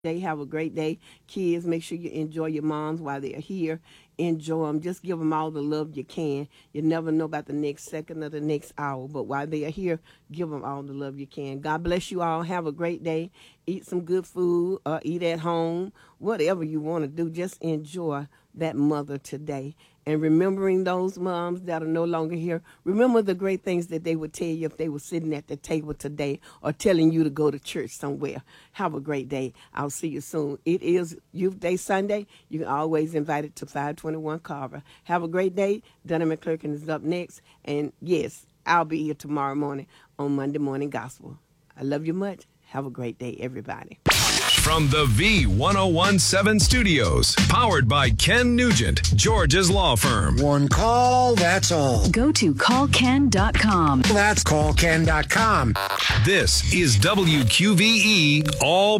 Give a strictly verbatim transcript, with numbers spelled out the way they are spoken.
day. Have a great day. Kids, make sure you enjoy your moms while they're here. Enjoy them. Just give them all the love you can. You never know about the next second or the next hour, but while they are here, give them all the love you can. God bless you all. Have a great day. Eat some good food or eat at home. Whatever you want to do, just enjoy that mother today. And remembering those moms that are no longer here, remember the great things that they would tell you if they were sitting at the table today or telling you to go to church somewhere. Have a great day. I'll see you soon. It is Youth Day Sunday. You can always invite it to five twenty-one Carver. Have a great day. Donna McClurkin is up next. And yes, I'll be here tomorrow morning on Monday Morning Gospel. I love you much. Have a great day, everybody. From the V ten seventeen studios, powered by Ken Nugent, George's law firm. One call, that's all. Go to call ken dot com. That's call ken dot com. This is W Q V E All